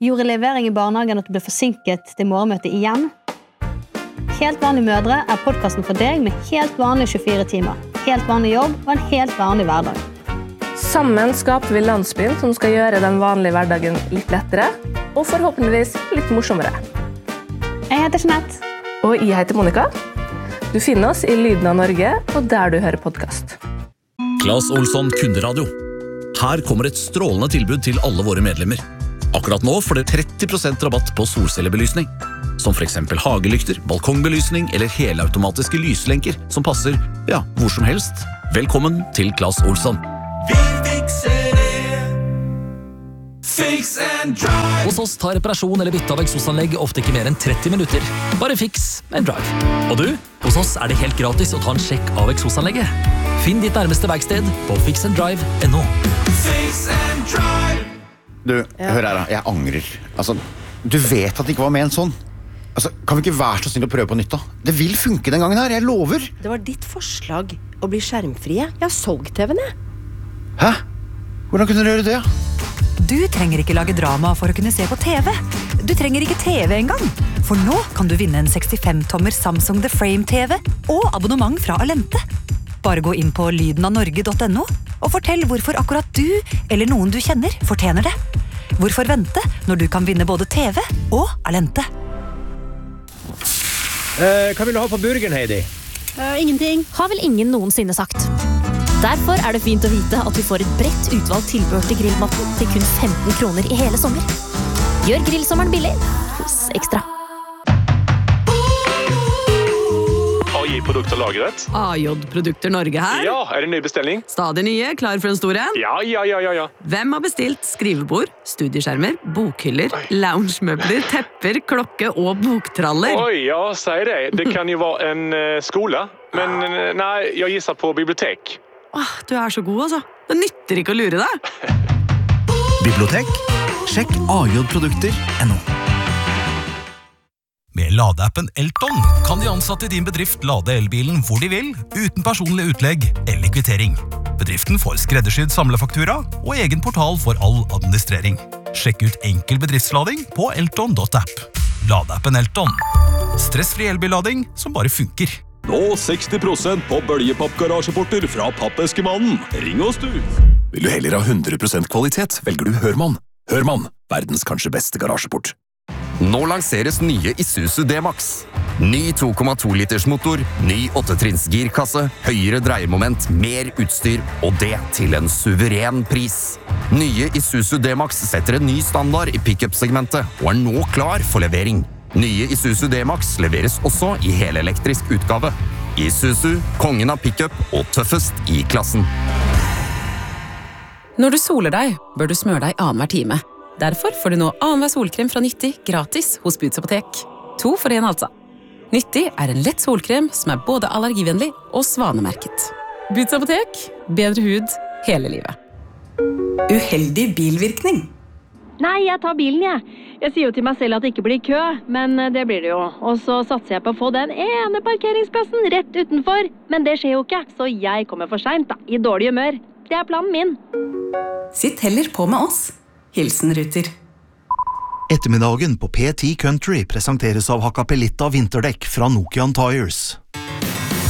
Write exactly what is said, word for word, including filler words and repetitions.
Gjorde levering i barnehagen at du ble forsinket til morgenmøtet igjen? Helt vanlige mødre er podcasten for deg med helt vanlige tjuefire timer, helt vanlig jobb og en helt vanlig hverdag. Sammen skaper vi landsbyen som skal gjøre den vanlige hverdagen litt lettere, og forhåpentligvis litt morsommere. Jeg heter Jeanette. Og jeg heter Monica. Du finner oss i Lyden av Norge, og der du hører podcast. Claes Olsson Kunderadio. Her kommer et strålende tilbud til alle våre medlemmer. Akkurat nå får dere tretti prosent rabatt på solcellebelysning, som for eksempel hagelykter, balkongbelysning eller helautomatiske lyslenker som passer, ja, hvor som helst. Velkommen til Claes Olsson. Vi fikser det. Fix and drive. Hos oss tar reparasjon eller bytte av eksosanlegg ofte ikke mer enn tretti minutter. Bare fix and drive. Og du, hos oss er det helt gratis å ta en sjekk av eksosanlegget. Finn ditt nærmeste verksted på fix and drive punktum no. Fix and drive. Du, ja. Hør her da, jeg angrer. Altså, du vet at det ikke var med en sånn. Altså, kan vi ikke være så snill å prøve på nytt da? Det vil funke den gangen her, jeg lover. Det var ditt forslag å bli skjermfrie. Jeg har solgt T V-en, jeg. Hæ? Hvordan kunne du gjøre det? Du trenger ikke lage drama for å kunne se på T V. Du trenger ikke T V engang. For nå kan du vinne en sekstifem tommer Samsung The Frame T V og abonnement fra Alente. Bare gå inn på lyden av norge punktum no og fortell hvorfor akkurat du eller noen du kjenner fortjener det. Hvorfor vente når du kan vinne både T V og Alente? Eh, hva vil du ha på burgeren, Heidi? Uh, ingenting. Har vel ingen noensinne sagt. Derfor er det fint å vite at vi får et bredt utvalgt tilbehør til grillmaten til kun femten kroner i hele sommer. Gjør grillsommeren billig hos Ekstra. A J-produkter lagret. A J-produkter Norge her. Ja, er det en ny bestelling? Stadig nye, klar for en stor en? Ja, ja, ja, ja, ja. Hvem har bestilt skrivebord, studieskjermer, bokhyller, loungemøbler, tepper, klokke og boktraller? Oi, ja, sier det. Det kan jo være en uh, skole, men uh, nei, jeg gisser på bibliotek. Åh, du er så god, altså. Det nytter ikke å lure deg. Bibliotek? Sjekk A J produkter punktum no. Med ladeappen Elton kan de ansatte i din bedrift lade elbilen hvor de vil, uten personlig utlegg eller kvittering. Bedriften får skreddersydd samlefaktura og egen portal for all administrering. Sjekk ut enkel bedriftslading på elton punktum app. Ladeappen Elton. Stressfri elbillading som bare funker. Nå seksti prosent på bøljepapp-garasjeporter fra Pappeskemannen. Ring oss, du! Vil du heller ha hundre prosent kvalitet, velger du Hørmann. Hørmann, verdens kanskje beste garasjeport. Nå lanseres nye Isuzu D-Max. Ny to komma to liters motor, ny åttetrinns girkasse, høyere dreiemoment, mer utstyr, og det til en suveren pris. Nye Isuzu D-Max setter en ny standard i pick-up-segmentet, og er nå klar for levering. Nye Isuzu D-Max leveres også i helelektrisk utgave. Isuzu, kongen av pick-up og tøffest i klassen. Når du soler deg, bør du smøre deg annenhver time. Derfor får du nå annenhver solkrem fra Nyttig gratis hos Boots Apotek. To for en altså. Nyttig er en lett solkrem som er både allergivennlig og svanemerket. Boots Apotek, bedre hud hele livet. Uheldig bilvirkning. Nei, jeg tar bilen, jeg. Jeg sier jo til meg selv at det ikke blir kø, men det blir det jo. Og så satser jeg på å få den ene parkeringsplassen rett utenfor. Men det skjer jo ikke, så jeg kommer for sent da, i dårlig humør. Det er planen min. Sitt heller på med oss. Hilsen Ruter. Ettermiddagen på P ti Country presenteres av Hakkapelitta vinterdekk fra Nokian Tires.